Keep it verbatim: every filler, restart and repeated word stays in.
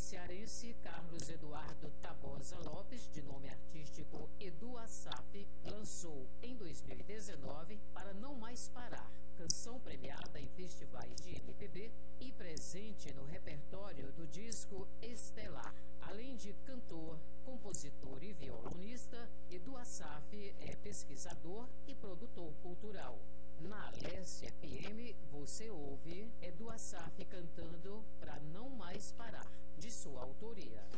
cearense Carlos Eduardo Tabosa Lopes, de nome artístico Edu Assaf, lançou em dois mil e dezenove Para Não Mais Parar, canção premiada em festivais de M P B e presente no repertório do disco Estelar. Além de cantor, compositor e violonista, Edu Assaf é pesquisador e produtor cultural. Na Alesse F M, você ouve Edu Assaf cantando Pra Não Mais Parar, de sua autoria.